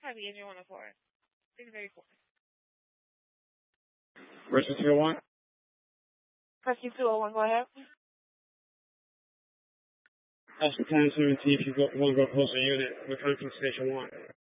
Probably Agent 104. It's very cool. Rescue 201? Rescue 201, go ahead. Oscar 1017, if you want to go closer unit, we're coming from Station 1.